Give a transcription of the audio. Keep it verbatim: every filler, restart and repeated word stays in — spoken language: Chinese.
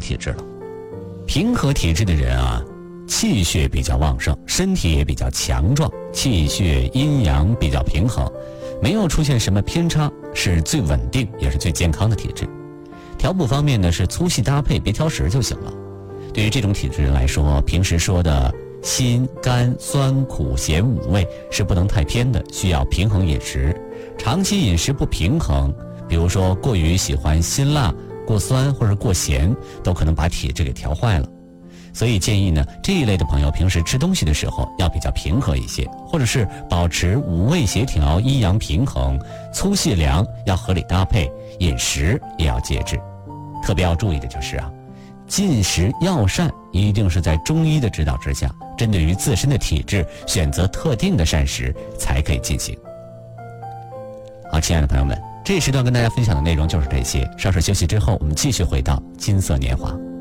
体质了。平和体质的人啊，气血比较旺盛，身体也比较强壮，气血阴阳比较平衡，没有出现什么偏差，是最稳定也是最健康的体质。调补方面呢，是粗细搭配，别挑食就行了。对于这种体质人来说，平时说的辛甘酸苦咸五味是不能太偏的，需要平衡饮食。长期饮食不平衡，比如说过于喜欢辛辣、过酸或者过咸，都可能把体质给调坏了。所以建议呢，这一类的朋友平时吃东西的时候要比较平和一些，或者是保持五味协调、阴阳平衡，粗细凉要合理搭配，饮食也要节制。特别要注意的就是啊，进食药膳一定是在中医的指导之下，针对于自身的体质选择特定的膳食才可以进行。好，亲爱的朋友们，这一时段跟大家分享的内容就是这些，稍事休息之后我们继续回到金色年华。